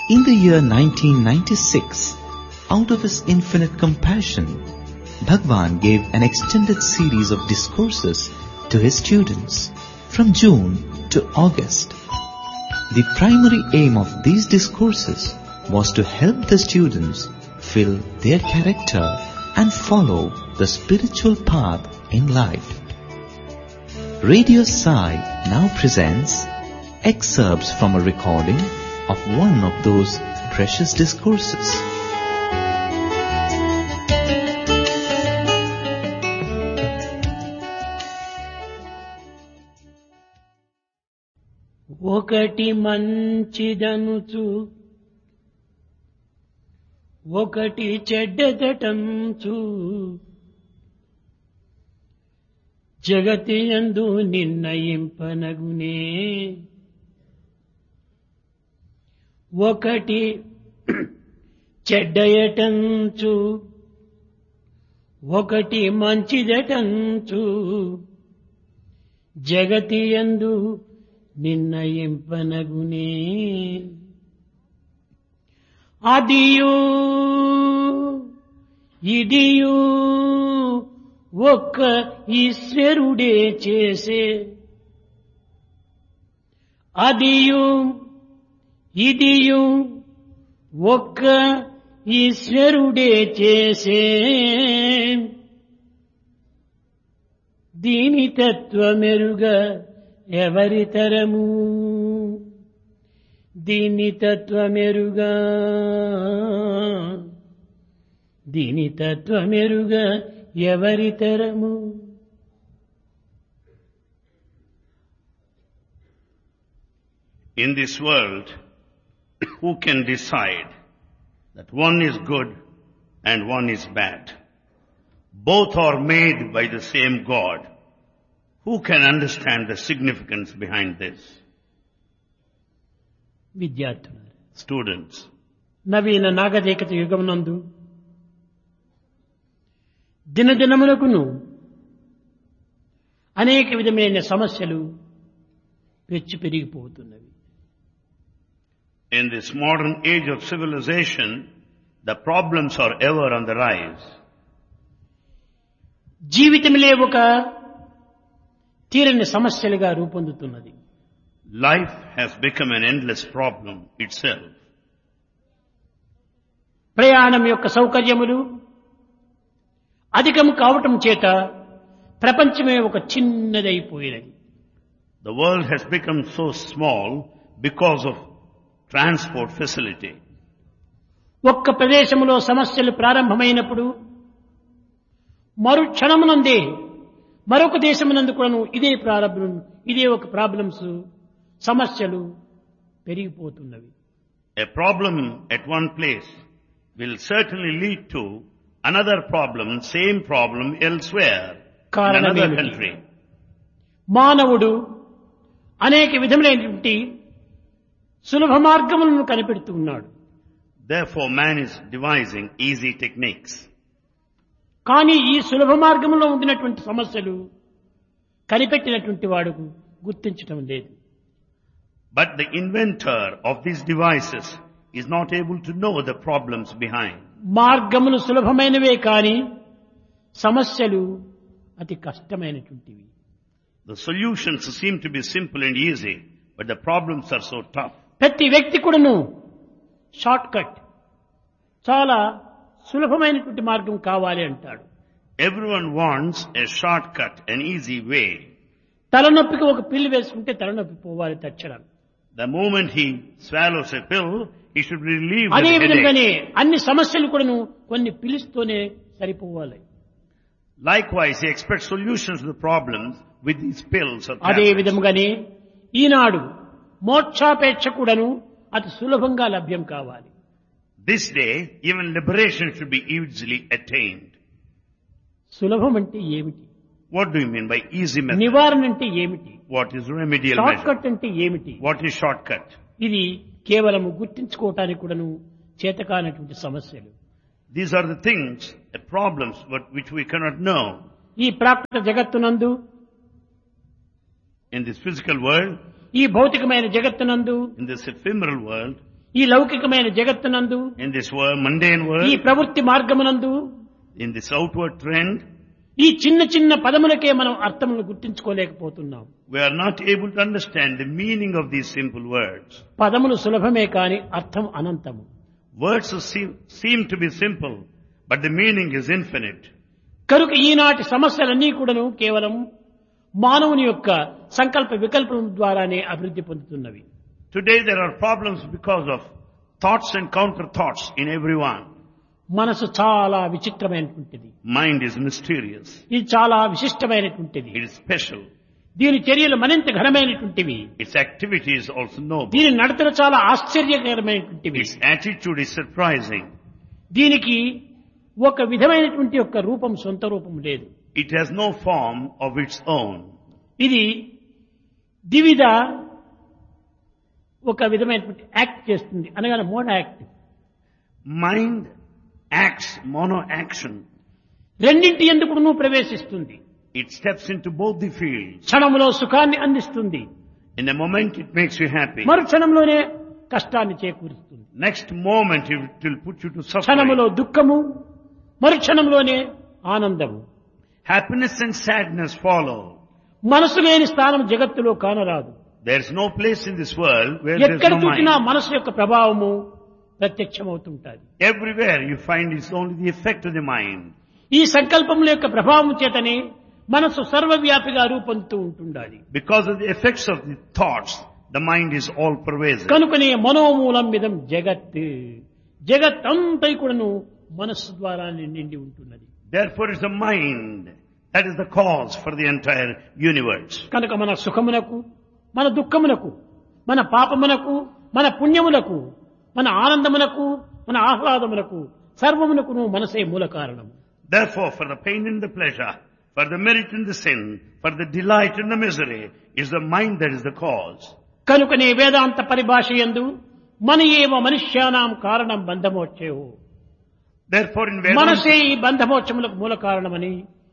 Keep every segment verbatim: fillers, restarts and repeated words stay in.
In the year nineteen ninety-six, out of his infinite compassion, Bhagwan gave an extended series of discourses to his students from June to August. The primary aim of these discourses was to help the students fill their character and follow the spiritual path in life. Radio Sai now presents excerpts from a recording of one of those precious discourses. ఒకటి మంచిదనుచు ఒకటి చెడ్డదటంచు జగతి యందు నిర్ణయింపనగునే ఒకటి చెడ్డయటంచు ఒకటి మంచిదటంచు జగతి యందు నిర్ణయింపనగునే అదియు ఇదియు ఒక్క ఈశ్వరుడే చేసే అదియు ఇదియు ఒక్క ఈశ్వరుడే చేసే దీని తత్వమెరుగా ఎవరి తరము దీని తత్వమెరుగా దీని తత్వమెరుగా ఎవరి తరము. In this world, who can decide that one is good and one is bad? Both are made by the same God. Who can understand the significance behind this? విద్యార్థులు, Students, నవీన నాగరికత యుగమునందు దినదినమునకును అనేక విధమైన సమస్యలు పెచ్చు పెరిగిపోతున్నవి. in this modern age of civilization, the problems are ever on the rise. జీవితములే ఒక తీరని సమస్యలుగా రూపొందుతున్నది. Life has become an endless problem itself. ప్రయాణం యొక్క సౌకర్యములు అధికము కావటం చేత ప్రపంచమే ఒక చిన్నదైపోయినది. The world has become so small because of transport facility. ఒక్క ప్రదేశములో సమస్యలు ప్రారంభమైనప్పుడు మరు క్షణమునందే మరొక దేశమునందు కూడాను ఇదే ప్రారంభం ఇదే ఒక ప్రాబ్లమ్స్ సమస్యలు పెరిగిపోతున్నవి. A problem at one place will certainly lead to another problem, same problem elsewhere, in another country. మానవుడు అనేక విధములైనటువంటి సులభ మార్గములను కనిపెడుతున్నాడు. Therefore, man is devising easy techniques. కానీ ఈ సులభ మార్గంలో ఉండినటువంటి సమస్యలు కనిపెట్టినటువంటి వాడుకు గుర్తించటం లేదు. But the inventor of these devices is not able to know the problems behind. మార్గములు సులభమైనవే కానీ సమస్యలు అతి కష్టమైనటువంటివి. The solutions seem to be simple and easy, but the problems are so tough. ప్రతి వ్యక్తి కూడాను షార్ట్ కట్ చాలా సులభమైనటువంటి మార్గం కావాలి అంటాడు. Everyone wants a shortcut, an easy way. తలనొప్పికి ఒక పిల్లు వేసుకుంటే తలనొప్పి పోవాలి తక్షణం. The moment he swallows a pill, he should be relieved అదే of the విధంగానే headache. అన్ని సమస్యలు కూడాను కొన్ని పిలుస్తూనే సరిపోవాలి. Likewise, he expects solutions to the problems with these pills or అదే tablets. విధముగానే ఈనాడు మోక్షాపేక్ష కూడాను అతి సులభంగా లభ్యం కావాలి. This day, even liberation should be easily attained. సులభం అంటే ఏమిటి? What do you mean by easy method? నివారణ అంటే ఏమిటి? What is remedial short measure? Cut అంటే ఏమిటి? What is shortcut? ఇది కేవలం గుర్తించుకోవటానికి కూడాను చేతకానటువంటి సమస్యలు. These are the things, the problems but which we cannot know. ఈ ప్రాకృత జగత్తునందు In this physical world, ఈ భౌతికమైన జగత్తునందు in this ephemeral world, ఈ లౌకికమైన జగత్తునందు, in this world, mundane ఈ world, ప్రవృత్తి మార్గమునందు in this outward trend, ఈ చిన్న చిన్న పదములకే మనం అర్థమును గుర్తించుకోలేకపోతున్నాం. we are not able to understand the meaning of these simple words. పదములు సులభమే కాని అర్థం అనంతము. Words seem, seem to be simple, but the meaning is infinite. కనుక ఈనాటి సమస్యలన్నీ కూడాను కేవలం మానవుని యొక్క సంకల్ప వికల్పం ద్వారానే అభివృద్ధి పొందుతున్నవి. Today there are problems because of thoughts and counter thoughts in everyone. మనసు చాలా విచిత్రమైనటువంటిది. Mind is mysterious. ఇది చాలా విశిష్టమైనటువంటిది. It is special. దీని చర్యలు మరింత ఘనమైనటువంటివి. Its activity is also noble. దీని నడతలు చాలా ఆశ్చర్యకరమైనటువంటివి. Its attitude is surprising. దీనికి ఒక విధమైనటువంటి యొక్క రూపం, సొంత రూపం లేదు. It has no form of its own. ఇది ద్విధ ఒక విధమైనటువంటి యాక్ట్ చేస్తుంది, అనగా mono act. Mind acts mono action. రెండింటి ఎందుకు ప్రవేశిస్తుంది. It steps into both the fields. క్షణంలో సుఖాన్ని అందిస్తుంది, In a moment it makes you happy. మరు క్షణంలోనే కష్టాన్ని చేకూరుస్తుంది. Next moment it will put you to క్షణములో suffering. దుఃఖము, మరు క్షణంలోనే ఆనందము. Happiness and sadness follow. మనసు లేని స్థానం జగత్తులో కానరాదు. There is no place in this world where there is ఎక్కడ no చూసినా mind. మనసు యొక్క ప్రభావము ప్రత్యక్షమవుతుంటాది. Everywhere you find it's only the effect of the mind. ఈ సంకల్పముల యొక్క ప్రభావం చేతనే మనసు సర్వవ్యాపిగా రూపొందుతూ ఉంటుండాలి. Because of the effects of the thoughts, the mind is all pervasive. కనుకనే మనోమూలం విధం జగత్. జగత్ అంతా కూడాను మనస్సు ద్వారా నిండి ఉంటున్నది. Therefore it's the mind that is the cause for the entire universe. కనుక మన సుఖమునకు, మన దుఃఖమునకు, మన పాపమునకు, మన పుణ్యములకు, మన ఆనందమునకు, మన ఆహ్లాదమునకు, సర్వమునకును మనసే మూల కారణం. Therefore for the pain and the pleasure, for the merit and the sin, for the delight and the misery, is the mind that is the cause. కనుకనే వేదాంత పరిభాష యందు మన ఏవ మనుష్యానాం కారణం బంధమోక్షేహో. Therefore in మనసే Vedantic, ఈ బంధమోక్షములకు మూల కారణమని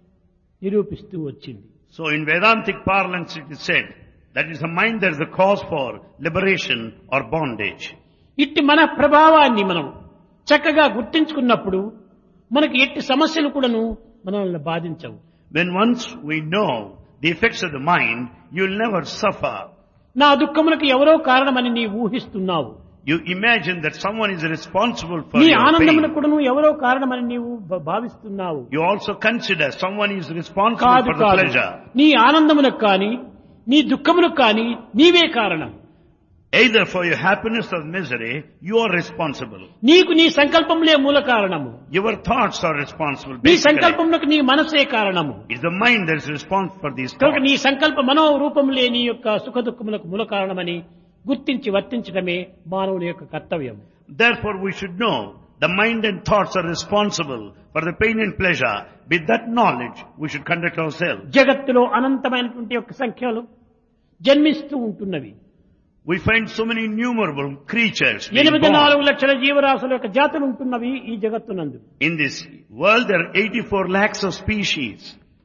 నిరూపిస్తూ వచ్చింది. so in Vedantic parlance it is said that is the mind that is the cause for liberation or bondage. ఇట్టి మన ప్రభావాన్ని మనం చక్కగా గుర్తించుకున్నప్పుడు మనకి ఎట్టి సమస్యలు కూడాను మనల్ని బాధించవు. When once we know the effects of the mind, you will never suffer. నా దుఃఖములకు ఎవరో కారణమని నీ ఊహిస్తున్నావు. You imagine that someone is responsible for నీ your ఆనందములకు pain. కూడాను ఎవరో కారణమని నీవు భ- భావిస్తున్నావు. You also consider someone is responsible కాదు for the కాదు, pleasure. నీ ఆనందములకు కానీ నీ దుఃఖములకు కానీ నీవే కారణం. Either for your happiness or misery, you are responsible. నీకు నీ సంకల్పములే మూల కారణము. Your thoughts are responsible. నీ Basically, సంకల్పములకు నీ మనసే కారణము. it's the mind that is responsible for these కనుక thoughts. నీ సంకల్ప మనోరూపములే నీ యొక్క సుఖ దుఃఖములకు మూల కారణమని గుర్తించి వర్తించడమే మానవుని యొక్క కర్తవ్యం. Therefore, we should know the mind and thoughts are responsible for the pain and pleasure. With that knowledge, we should conduct ourselves. జగత్తులో అనంతమైనటువంటి యొక్క సంఖ్యలు జన్మిస్తూ ఉంటున్నవి. We find so many innumerable creatures being ఎనిమిది born. నాలుగు లక్షల జీవరాశుల యొక్క జాతులు ఉంటున్నవి ఈ జగత్తునందు. In this world, there are eighty-four lakhs of species.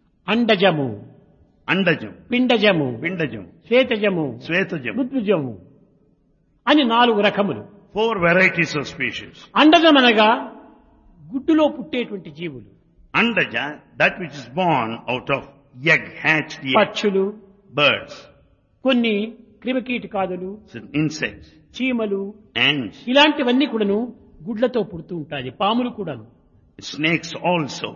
అండజము, Andajam, పిండజము, Pindajam, శ్వేతజము, Svetajam. బుద్భుజము అని నాలుగు రకములు. Four varieties of species. అండజం అనగా గుడ్డులో పుట్టేటువంటి జీవులు. Andaja, that which is born out of egg, hatched egg. పక్షులు, Birds, కొన్ని క్రిమికీటకాదులు, insects, చీమలు, ants, ఇలాంటివన్నీ కూడాను గుడ్లతో పుడుతూ ఉంటాయి. పాములు కూడాను. snakes also.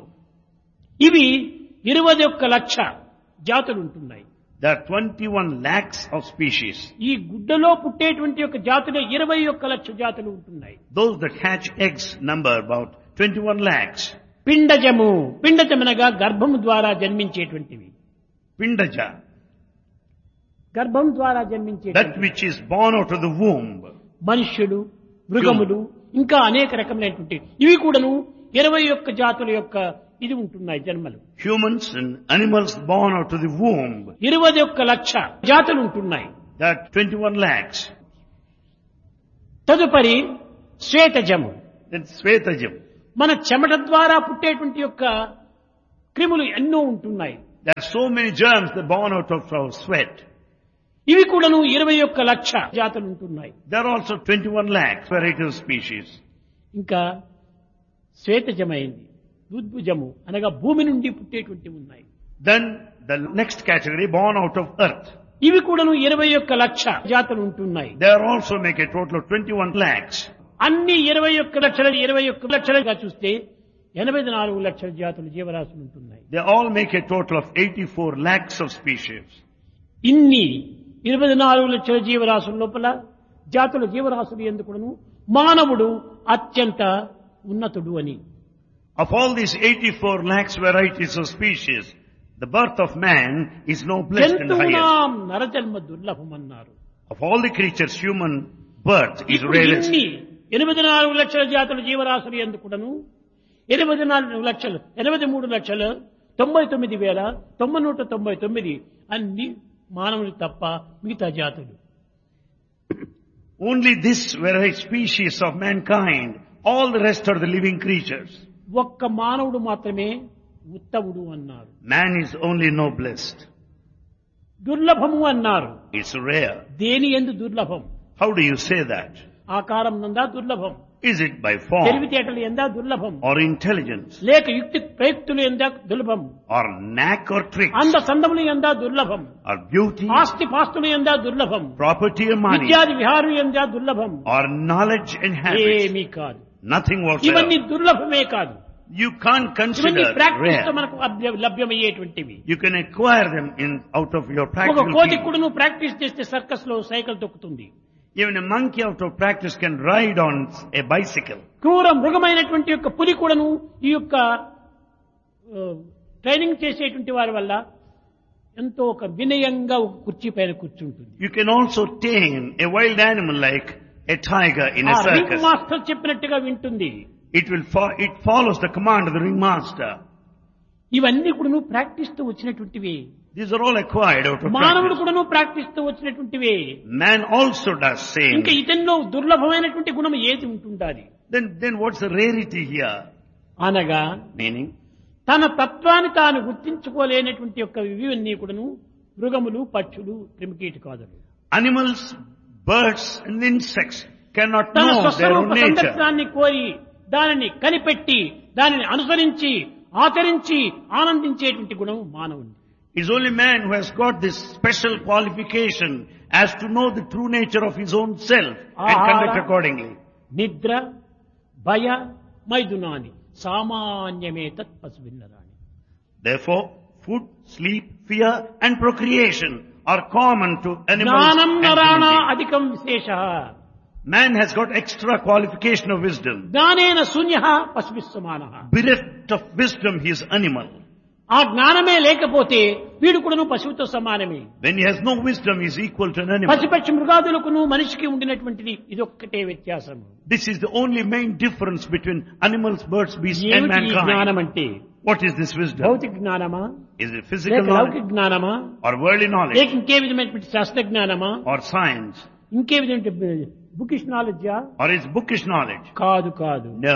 ఇవి ఇరవై ఒక్క లక్ష జాతులు ఉంటున్నాయి. There are twenty-one lakhs of species. ఈ గుడ్డలో పుట్టేటువంటి యొక్క జాతులు ఇరవై ఒక్క లక్ష జాతులు ఉంటున్నాయి. Those that hatch eggs number about twenty-one lakhs. పిండజము, పిండజమనగా గర్భము ద్వారా జన్మించేటువంటివి. Pindaja, గర్భం ద్వారా that జన్మించేటువంటి which is born out of the womb. మనుష్యులు, మృగములు, ఇంకా అనేక రకములైనటువంటి ఇవి కూడాను ఇరవై ఒక్క జాతుల యొక్క ఇది ఉంటున్నాయి జన్మలు. Humans and animals born out of the womb. ఇరవై ఒక్క లక్ష జాతులు ఉంటున్నాయి. That twenty-one lakhs. తదుపరి శ్వేతజము, Then Svetajam. మన చెమట ద్వారా పుట్టేటువంటి యొక్క క్రిములు ఎన్నో ఉంటున్నాయి. There are so many germs that are born out of our sweat. ఇవి కూడాను ఇరవై ఒక్క లక్ష జాతులు ఉంటున్నాయి. There are also twenty-one lakhs varieties of species. ఇంకా శ్వేతజమైంది, ఉద్భుజము అనగా భూమి నుండి పుట్టేటువంటివి ఉన్నాయి. Then the next category born out of earth. ఇవి కూడాను ఇరవై ఒక్క లక్ష జాతులు ఉంటున్నాయి. They also make a total of twenty-one lakhs. అన్ని ఇరవై ఒక్క లక్షల ఇరవై ఒక్క లక్షలుగా చూస్తే ఎనభై నాలుగు లక్షల జాతులు జీవరాశులు ఉంటున్నాయి. They all make a total of eighty-four lakhs of species. ఇన్ని ఇరవై నాలుగు లక్షల జీవరాశుల లోపల జాతుల జీవరాశులు ఎందుకును మానవుడు అత్యంత ఉన్నతుడు అని. Of all these eighty-four lakhs varieties of species, the birth of man is noblest and highest. జంతువునాం నరజన్మ దుర్లభం అన్నారు. Of all the creatures, human birth is ఇప్పుడు rarest. ఇన్ని ఎనభై నాలుగు లక్షల జాతుల జీవరాశులు ఎందుకును ఎనభై నాలుగు లక్షలు ఎనభై మూడు లక్షలు తొంభై తొమ్మిది వేల తొంభై నూట తొంభై తొమ్మిది అన్ని మానవులు తప్ప మిగతా జాతులు. Only this variety species of mankind, all the rest are the living creatures. ఒక్క మానవుడు మాత్రమే ఉత్తముడు అన్నారు. Man is only noblest. దుర్లభము అన్నారు. It's rare. దేని యందు దుర్లభం? How do you say that? ఆకారం నందా దుర్లభం, Is it by form తెలివితేటలు ఎందా దుర్లభం, or intelligence లేక యుక్తి ప్రయుక్తులు ఎందా దుర్లభం, or knack or tricks అంద సందములు ఎందా దుర్లభం, or beauty, ఆస్తి పాస్తులు ఎందా దుర్లభం, property or money విద్యాది విహారం ఎందా దుర్లభం? or knowledge and habits? ఏమీ కాదు. Nothing ఇవన్నీ whatsoever. దుర్లభమే కాదు. You can't ఇవన్నీ consider ప్రాక్టీస్ తో rare. మనకు అభ్య- లభ్యమయ్యేటువంటివి. You can acquire them in out of your ఒక practical కోతి field. కూడా నువ్వు ప్రాక్టీస్ చేస్తే సర్కస్ లో cycle తొక్కుతుంది. Even a monkey out of practice can ride on a bicycle. క్రూర మృగమైనటువంటి యొక్క పులి కూడాను ఈ యొక్క ఆ, ట్రైనింగ్ చేసేటువంటి వారి వల్ల ఎంతో ఒక వినయంగా ఒక కుర్చీ పైన కూర్చుంటుంది. You can also tame a wild animal like a tiger in ఆ a రింగ్ circus. మాస్టర్ చెప్పినట్టుగా వింటుంది. It will fo- it follows the command of the ringmaster. ఇవన్నీ కూడా నువ్వు ప్రాక్టీస్ తో వచ్చినటువంటివి. These are all acquired out of మానవుడు practice. కూడా నువ్వు ప్రాక్టీస్ తో వచ్చినటువంటివి. Man also does same. ఇంకా ఇతనిలో దుర్లభమైనటువంటి గుణం ఏది ఉంటుండాలి Then, then what's the rarity here? అనగా Meaning, తన తత్వాన్ని తాను గుర్తించుకోలేనటువంటి యొక్క ఇవన్నీ కూడాను మృగములు, పక్షులు, క్రిమికీటకాదులు animals, birds and insects cannot తన know their స్వస్వరూప own nature. సందర్శనాన్ని కోరి దానిని కనిపెట్టి దానిని అనుసరించి ఆచరించి ఆనందించేటువంటి గుణం మానవుని. It's only man who has got this special qualification as to know the true nature of his own self and Ahara. conduct accordingly. నిద్ర, భయ, మైదునాని సామాన్యమే తత్ పశుభిన్నరాని. Therefore, food, sleep, fear and procreation are common to animals జ్ఞానం and human నరాణా beings. అధికం విశేష. Man has got extra qualification of wisdom. జ్ఞానేన శూన్య పశుభిస్సమాన. Bereft of wisdom, he is animal. ఆ జ్ఞానమే లేకపోతే వీడు కూడాను పశువుతో సమానమే. When he has no wisdom, he is equal to an animal. పశుపక్షి మృగాదులకును మనిషికి ఉండినటువంటిది ఇదొక్కటే వ్యత్యాసం. This is the only main difference between animals, birds, beasts and ఏమిటి ఈ జ్ఞానం mankind. అంటే? What is this wisdom? భౌతిక జ్ఞానమా, Is it లేక physical లౌకిక knowledge జ్ఞానమా, or worldly లేక knowledge ఇంకే విధమైనటువంటి శాస్త్ర జ్ఞానమా, or science ఇంకే విధమైన bookish నాలెడ్జా? or is bookish knowledge? కాదు కాదు. No.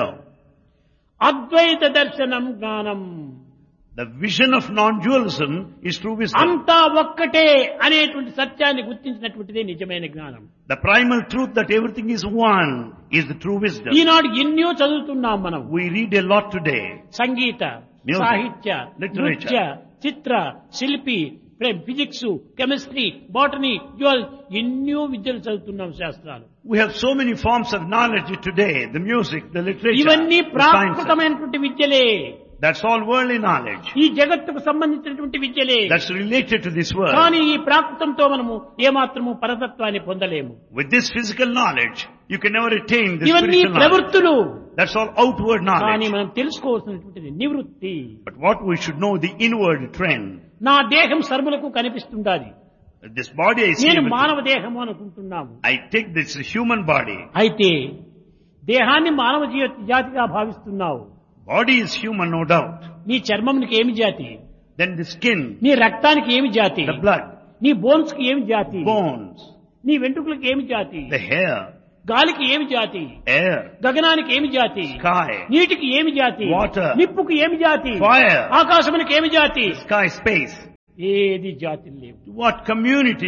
అద్వైత దర్శనం జ్ఞానం. The vision of non-dualism is true wisdom. అంతా ఒక్కటే అనేటువంటి సత్యాన్ని గుర్తించినటువంటిదే నిజమైన జ్ఞానం. The primal truth that everything is one is the true wisdom. ఈనాడు ఎన్నో చదువుతున్నాం మనం. We read a lot today. Sangeetha, Music, సాహిత్య, literature. నృత్య, చిత్ర, శిల్పి, ఫిజిక్స్, కెమిస్ట్రీ, బాటనీ, జువాలజీ ఎన్నో విద్యలు చదువుతున్నాం శాస్త్రాలు. We have so many forms of knowledge today, the music, the literature, ఇవన్నీ the sciences. ప్రాకృతమైనటువంటి విద్యలే. That's all worldly knowledge. ఈ జగత్తుకు సంబంధించినటువంటి విద్యలే. That's related to this world. కానీ ఈ ప్రాకృతంతో మనము ఏమాత్రము పరతత్వాన్ని పొందలేము. With this physical knowledge, you can never attain this ఇవన్నీ spiritual knowledge. ప్రవృత్తులు. That's all outward కానీ knowledge. మనం తెలుసుకోవాల్సినటువంటిది నివృత్తి. But what we should know, the inward trend. నా దేహం సర్వులకు కనిపిస్తుండాలి. This body I see, నేను with- మానవ దేహము అనుకుంటున్నాము. I take this human body. అయితే దేహాన్ని మానవ జీవ జాతిగా భావిస్తున్నావు. Body is human, no doubt. నీ చర్మమునికి ఏమి జాతి? Then the skin, నీ రక్తానికి ఏమి జాతి? the blood, నీ బోన్స్ కి ఏమి జాతి? bones, నీ వెంట్రుకలకు ఏమి జాతి? the hair, గాలికి ఏమి జాతి? air, గగనానికి ఏమి జాతి? sky, నీటికి ఏమి జాతి? Water. నిప్పుకి ఏమి జాతి? fire, ఆకాశమునికి ఏమి జాతి? sky, space. ఏది జాతి లేవు. What community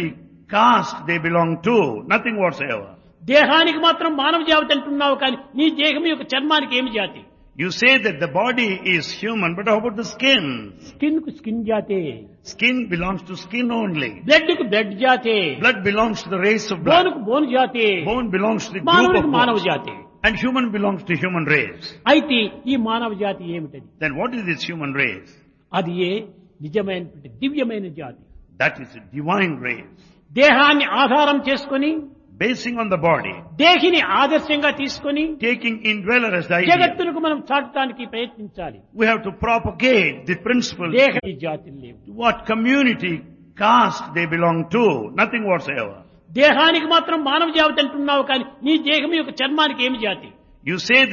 caste they belong to, nothing whatsoever. దేహానికి మాత్రం మానవ జాతి అంటున్నావు కానీ నీ దేహం యొక్క చర్మానికి ఏమి జాతి? You say that the body is human, but how about the skin? Skin కు స్కిన్ జాతే, Skin belongs to skin only. Blood కు బ్లడ్ జాతే, Blood belongs to the race of bone blood. కు బోన్ జాతే, Bone belongs to the group మానవునికి of మానవ bones. జాతి. And human belongs to human race. అయితే ఈ మానవ జాతి ఏమిటది? Then what is this human race? అది ఏ నిజమైనటువంటి దివ్యమైన జాతి. That is a divine race. దేహాన్ని ఆధారం చేసుకొని, Basing on the body, దేహిని ఆదర్శంగా తీసుకొని taking indweller as the idea. జగత్తులకు మనం చాటడానికి ప్రయత్నించాలి. We have to propagate the principle. దేహ ఈ జాతులు లేవు. What community, caste they belong to, nothing whatsoever. దేహానికి మాత్రం మానవ జాతి అంటున్నావు కానీ నీ దేహం యొక్క చర్మానికి ఏమి జాతి? You say